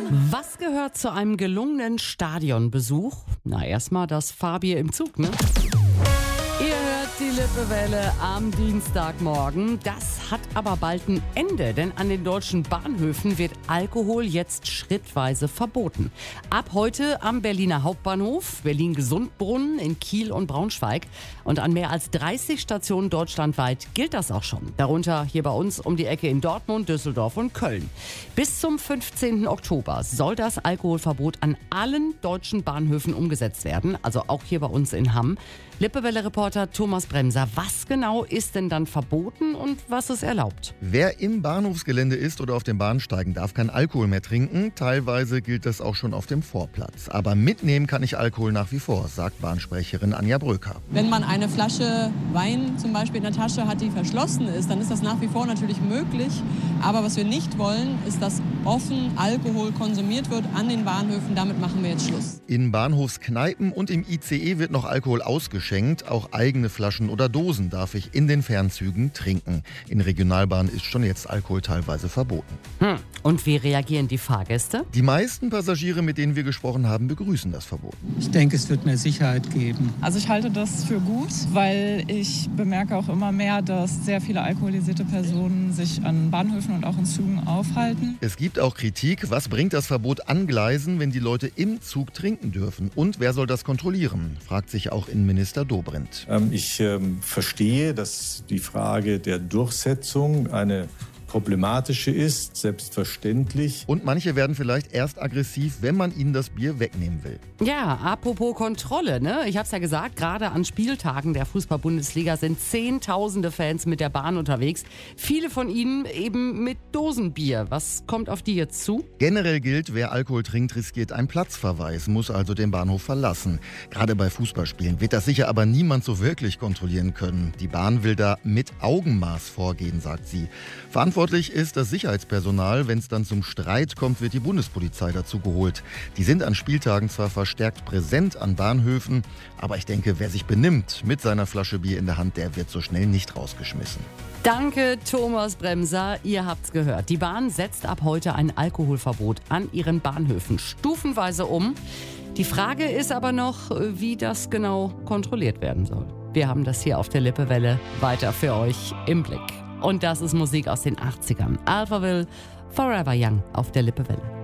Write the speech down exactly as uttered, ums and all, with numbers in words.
Was gehört zu einem gelungenen Stadionbesuch? Na, erstmal das Fahrbier im Zug, ne? Ihr hört die Lippewelle am Dienstagmorgen. Das hat aber bald ein Ende, denn an den deutschen Bahnhöfen wird Alkohol jetzt schrittweise verboten. Ab heute am Berliner Hauptbahnhof, Berlin-Gesundbrunnen, in Kiel und Braunschweig. Und an mehr als dreißig Stationen deutschlandweit gilt das auch schon. Darunter hier bei uns um die Ecke in Dortmund, Düsseldorf und Köln. Bis zum fünfzehnten Oktober soll das Alkoholverbot an allen deutschen Bahnhöfen umgesetzt werden, also auch hier bei uns in Hamm. Lippewelle-Reporter Thomas Bremser, was genau ist denn dann verboten und was ist erlaubt? Wer im Bahnhofsgelände ist oder auf den Bahnsteigen, darf kein Alkohol mehr trinken. Teilweise gilt das auch schon auf dem Vorplatz. Aber mitnehmen kann ich Alkohol nach wie vor, sagt Bahnsprecherin Anja Bröker. Wenn man eine Flasche Wein zum Beispiel in der Tasche hat, die verschlossen ist, dann ist das nach wie vor natürlich möglich. Aber was wir nicht wollen, ist, dass offen Alkohol konsumiert wird an den Bahnhöfen. Damit machen wir jetzt Schluss. In Bahnhofskneipen und im I C E wird noch Alkohol ausgeschenkt. Auch eigene Flaschen oder Dosen darf ich in den Fernzügen trinken. In Regionalbahnen ist schon jetzt Alkohol teilweise verboten. Hm. Und wie reagieren die Fahrgäste? Die meisten Passagiere, mit denen wir gesprochen haben, begrüßen das Verbot. Ich denke, es wird mehr Sicherheit geben. Also ich halte das für gut, weil ich bemerke auch immer mehr, dass sehr viele alkoholisierte Personen sich an Bahnhöfen und auch in Zügen aufhalten. Es gibt auch Kritik. Was bringt das Verbot an Gleisen, wenn die Leute im Zug trinken dürfen? Und wer soll das kontrollieren? Fragt sich auch Innenminister Dobrindt. Ähm, ich ähm, verstehe, dass die Frage der Durchsetzung eine problematische ist, selbstverständlich. Und manche werden vielleicht erst aggressiv, wenn man ihnen das Bier wegnehmen will. Ja, apropos Kontrolle, ne? Ich hab's ja gesagt, gerade an Spieltagen der Fußball-Bundesliga sind zehntausende Fans mit der Bahn unterwegs. Viele von ihnen eben mit Dosenbier. Was kommt auf die jetzt zu? Generell gilt, wer Alkohol trinkt, riskiert einen Platzverweis, muss also den Bahnhof verlassen. Gerade bei Fußballspielen wird das sicher aber niemand so wirklich kontrollieren können. Die Bahn will da mit Augenmaß vorgehen, sagt sie. Verantwortlich ist das Sicherheitspersonal. Wenn es dann zum Streit kommt, wird die Bundespolizei dazu geholt. Die sind an Spieltagen zwar verstärkt präsent an Bahnhöfen, aber ich denke, wer sich benimmt mit seiner Flasche Bier in der Hand, der wird so schnell nicht rausgeschmissen. Danke, Thomas Bremser. Ihr habt's gehört. Die Bahn setzt ab heute ein Alkoholverbot an ihren Bahnhöfen stufenweise um. Die Frage ist aber noch, wie das genau kontrolliert werden soll. Wir haben das hier auf der Lippewelle weiter für euch im Blick. Und das ist Musik aus den achtzigern. Alphaville, Forever Young auf der Lippewelle.